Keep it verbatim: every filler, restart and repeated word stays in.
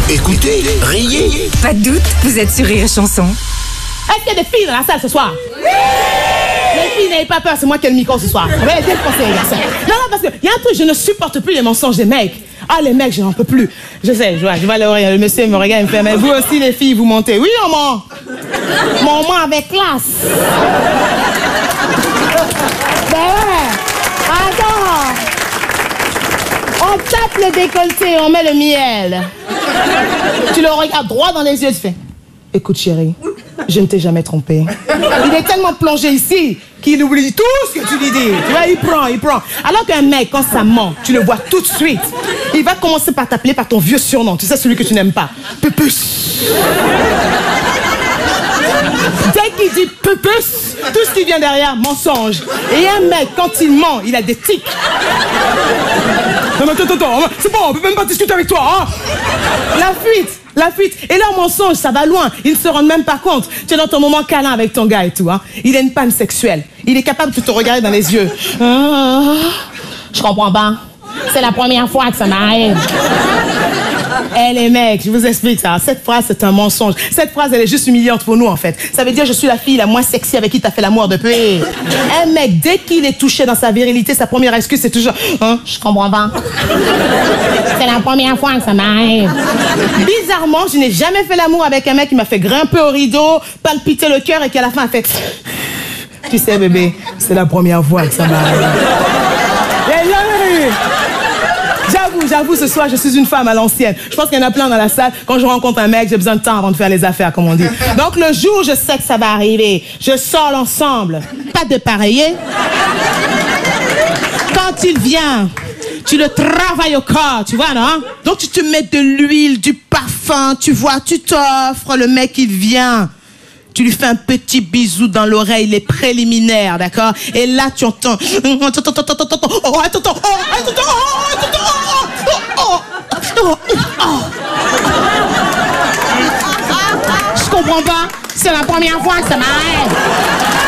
Écoutez, riez. Pas de doute, vous êtes sur Rire et Chanson. Est-ce qu'il y a des filles dans la salle ce soir? Oui! Les filles, n'ayez pas peur, c'est moi qui ai le micro ce soir. On va essayer de penser, les garçons. Non, non, parce qu'il y a un truc, je ne supporte plus les mensonges des mecs. Ah, les mecs, je n'en peux plus. Je sais, je vois, je vois le, le monsieur me regarde, il me fait, mais vous aussi, les filles, vous montez. Oui, on ment. Mais on ment avec classe. Ben ouais. Attends. On tape le décolleté, on met le miel. Tu le regardes droit dans les yeux, tu fais, écoute chérie, je ne t'ai jamais trompé. Il est tellement plongé ici qu'il oublie tout ce que tu lui dis. Tu vois, il prend, il prend. Alors qu'un mec, quand ça ment, tu le vois tout de suite. Il va commencer par t'appeler par ton vieux surnom. Tu sais, celui que tu n'aimes pas. Pupus. Dès qu'il dit pupus, tout ce qui vient derrière, mensonge. Et un mec, quand il ment, il a des tics. Non, mais attends, attends, c'est bon, on peut même pas discuter avec toi, hein. La fuite, la fuite. Et leur mensonge, ça va loin. Ils ne se rendent même pas compte. Tu es dans ton moment câlin avec ton gars et tout, hein. Il a une panne sexuelle. Il est capable de te regarder dans les yeux. Ah, je comprends pas. C'est la première fois que ça m'arrive. Eh les mecs, je vous explique ça. Cette phrase, c'est un mensonge. Cette phrase, elle est juste humiliante pour nous, en fait. Ça veut dire, je suis la fille la moins sexy avec qui t'as fait l'amour depuis. Un mec, dès qu'il est touché dans sa virilité, sa première excuse, c'est toujours hein, je comprends pas. C'est la première fois que ça m'arrive. Bizarrement, je n'ai jamais fait l'amour avec un mec qui m'a fait grimper au rideau, palpiter le cœur et qui à la fin a fait tu sais, bébé, c'est la première fois que ça m'arrive. J'avoue, j'avoue, ce soir, je suis une femme à l'ancienne. Je pense qu'il y en a plein dans la salle. Quand je rencontre un mec, j'ai besoin de temps avant de faire les affaires, comme on dit. Donc, le jour où je sais que ça va arriver, je sors l'ensemble. Pas de pareiller. Quand il vient, tu le travailles au corps, tu vois, non? Donc, tu te mets de l'huile, du parfum, tu vois, tu t'offres, le mec, il vient. Tu lui fais un petit bisou dans l'oreille, les préliminaires, d'accord? Et là, tu entends... Attends, attends, attends, attends, attends, oh, attends, attends, oh, attends, attends, oh, attends, oh, oh, oh, oh. Je comprends pas. C'est la première fois que ça m'arrive.